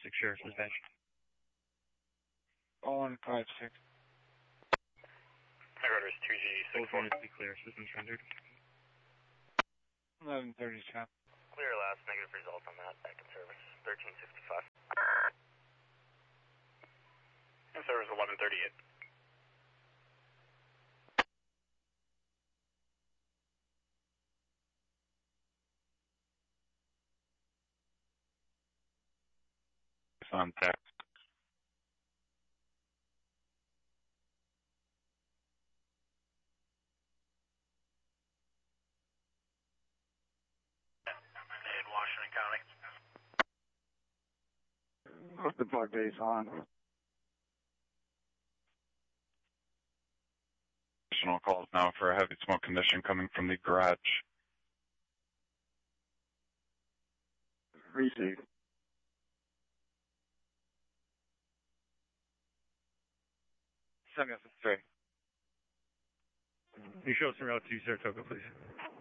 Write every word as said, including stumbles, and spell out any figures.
six Sheriff's Dispatch. Oh, one five six. Headquarters two G six four. Both units be clear. Systems rendered. eleven thirty, chap. Clear last negative result on that. Back in service. thirteen sixty-five. In service eleven thirty-eight. On text. In Washington County. What's the bug base on? Additional calls now for a heavy smoke condition coming from the garage. Receive. Seven three. You show us from Route two Saratoga, please.